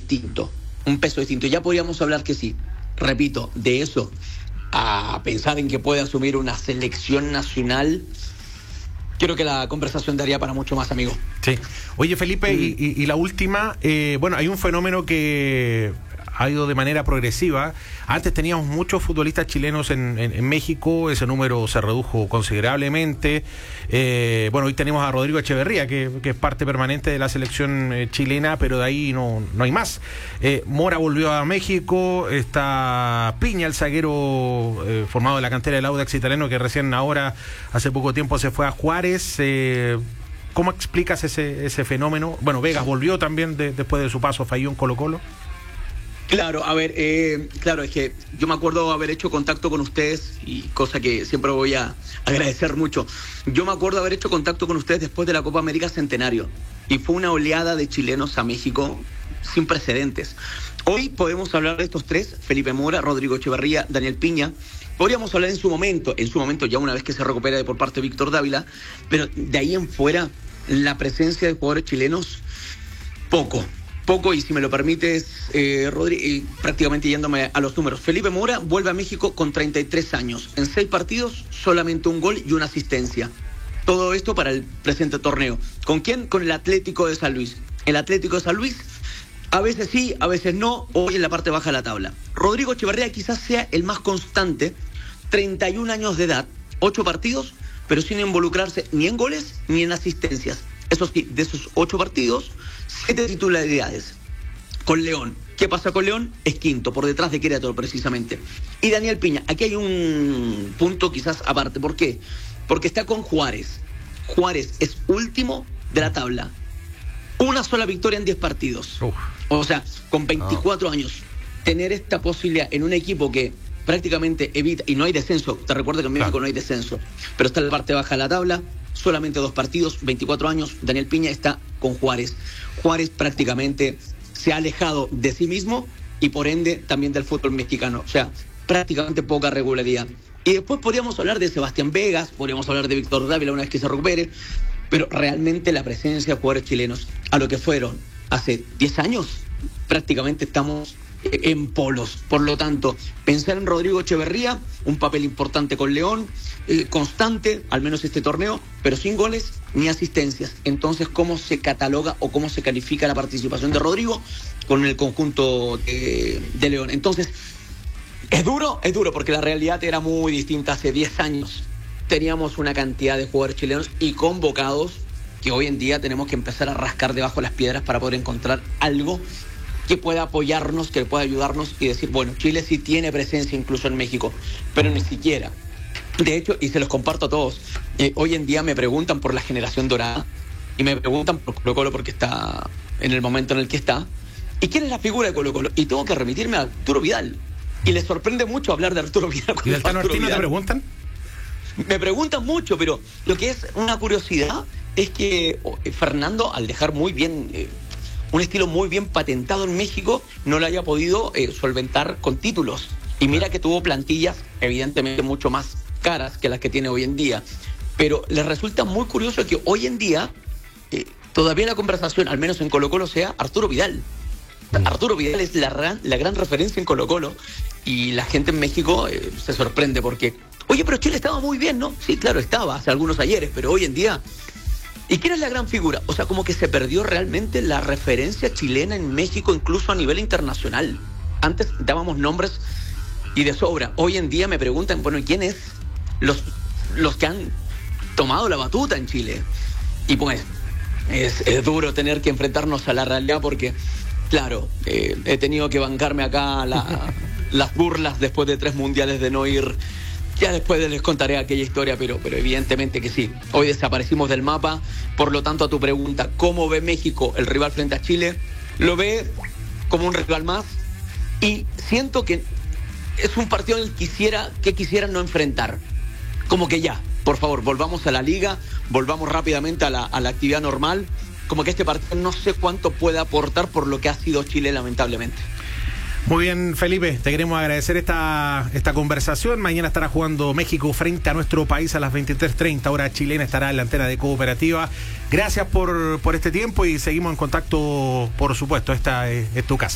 distinto. Un peso distinto. Ya podríamos hablar que sí, repito, de eso a pensar en que puede asumir una selección nacional, creo que la conversación daría para mucho más, amigo. Sí. Oye, Felipe, y la última, bueno, hay un fenómeno que ha ido de manera progresiva. Antes teníamos muchos futbolistas chilenos en México, ese número se redujo considerablemente. Bueno, hoy tenemos a Rodrigo Echeverría, que es parte permanente de la selección chilena, pero de ahí no hay más. Mora volvió a México, está Piña, el zaguero formado de la cantera del Audax italiano, que recién ahora, hace poco tiempo, se fue a Juárez. ¿Cómo explicas ese fenómeno? Bueno, Vegas volvió también después de su paso fallido en Colo-Colo. Claro, a ver, claro, es que yo me acuerdo haber hecho contacto con ustedes, y cosa que siempre voy a agradecer mucho. Yo me acuerdo haber hecho contacto con ustedes después de la Copa América Centenario, y fue una oleada de chilenos a México sin precedentes. Hoy podemos hablar de estos tres: Felipe Mora, Rodrigo Echeverría, Daniel Piña. Podríamos hablar en su momento ya una vez que se recupera por parte de Víctor Dávila, pero de ahí en fuera, la presencia de jugadores chilenos, poco, y si me lo permites, Rodri, prácticamente yéndome a los números. Felipe Mora vuelve a México con 33 años. En 6 partidos, solamente un gol y una asistencia. Todo esto para el presente torneo. ¿Con quién? Con el Atlético de San Luis. El Atlético de San Luis, a veces sí, a veces no, hoy en la parte baja de la tabla. Rodrigo Echeverría quizás sea el más constante, 31 años de edad, 8 partidos, pero sin involucrarse ni en goles ni en asistencias. Eso sí, de esos 8 partidos, 7 titularidades. Con León. ¿Qué pasa con León? Es quinto, por detrás de Querétaro precisamente. Y Daniel Piña, aquí hay un punto quizás aparte. ¿Por qué? Porque está con Juárez. Juárez es último de la tabla. Una sola victoria en 10 partidos. O sea, con 24 años, tener esta posibilidad en un equipo que prácticamente evita, y no hay descenso, te recuerdo que en México no hay descenso, pero está en la parte baja de la tabla, solamente 2 partidos, 24 años, Daniel Piña está con Juárez. Juárez prácticamente se ha alejado de sí mismo y por ende también del fútbol mexicano, o sea, prácticamente poca regularidad. Y después podríamos hablar de Sebastián Vegas, podríamos hablar de Víctor Dávila una vez que se recupere, pero realmente la presencia de jugadores chilenos a lo que fueron hace 10 años, prácticamente estamos en polos. Por lo tanto, pensar en Rodrigo Echeverría, un papel importante con León, constante, al menos este torneo, pero sin goles ni asistencias. Entonces, ¿cómo se cataloga o cómo se califica la participación de Rodrigo con el conjunto de León? Entonces, es duro, porque la realidad era muy distinta hace 10 años. Teníamos una cantidad de jugadores chilenos y convocados que hoy en día tenemos que empezar a rascar debajo de las piedras para poder encontrar algo que pueda apoyarnos, que pueda ayudarnos y decir, bueno, Chile sí tiene presencia incluso en México, pero ni siquiera. De hecho, y se los comparto a todos, hoy en día me preguntan por la generación dorada y me preguntan por Colo-Colo porque está en el momento en el que está. ¿Y quién es la figura de Colo-Colo? Y tengo que remitirme a Arturo Vidal. Y les sorprende mucho hablar de Arturo Vidal. ¿Y del Tano Ortiz no te preguntan? Me preguntan mucho, pero lo que es una curiosidad es que Fernando, al dejar muy bien un estilo muy bien patentado en México, no lo haya podido solventar con títulos. Y mira que tuvo plantillas evidentemente mucho más caras que las que tiene hoy en día. Pero les resulta muy curioso que hoy en día todavía la conversación, al menos en Colo-Colo, sea Arturo Vidal. Arturo Vidal es la gran referencia en Colo-Colo y la gente en México se sorprende porque, oye, pero Chile estaba muy bien, ¿no? Sí, claro, estaba hace algunos ayeres, pero hoy en día... ¿Y quién es la gran figura? O sea, como que se perdió realmente la referencia chilena en México, incluso a nivel internacional. Antes dábamos nombres y de sobra. Hoy en día me preguntan, bueno, ¿quién es los que han tomado la batuta en Chile? Y pues, es duro tener que enfrentarnos a la realidad porque, claro, he tenido que bancarme acá las burlas después de 3 mundiales de no ir. Ya después les contaré aquella historia, pero evidentemente que sí. Hoy desaparecimos del mapa, por lo tanto a tu pregunta, ¿cómo ve México el rival frente a Chile? Lo ve como un rival más y siento que es un partido en el que quisieran no enfrentar. Como que ya, por favor, volvamos a la liga, volvamos rápidamente a la actividad normal. Como que este partido no sé cuánto puede aportar por lo que ha sido Chile lamentablemente. Muy bien, Felipe, te queremos agradecer esta conversación. Mañana estará jugando México frente a nuestro país a las 23:30, hora chilena, estará en la antena de Cooperativa. Gracias por este tiempo y seguimos en contacto, por supuesto, esta es tu casa.